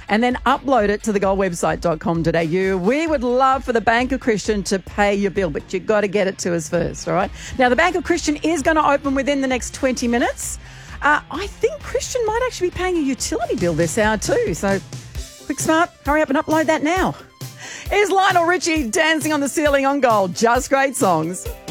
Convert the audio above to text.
and then upload it to thegoldwebsite.com.au. We would love for the Bank of Christian to pay your bill, but you've got to get it to us first, all right? Now, the Bank of Christian is going to open within the next 20 minutes. I think Christian might actually be paying a utility bill this hour too. So, quick smart, hurry up and upload that now. Here's Lionel Richie dancing on the ceiling on gold. Just great songs.